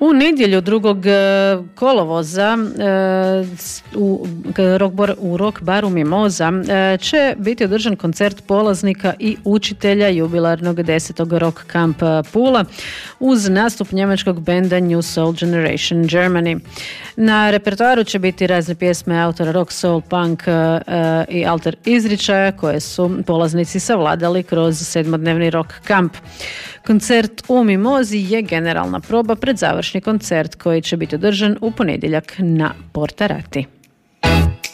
U nedjelju 2. kolovoza u Rock baru Mimoza će biti održan koncert polaznika i učitelja jubilarnog 10. Rock Camp Pula uz nastup njemačkog benda New Soul Generation Germany. Na repertoaru će biti razne pjesme autora rock, soul, punk i alter izričaja koje su polaznici savladali kroz 7-dnevni Rock Camp. Koncert u Mimozi je generalna proba pred završni koncert koji će biti održan u ponedjeljak na Porta Rati.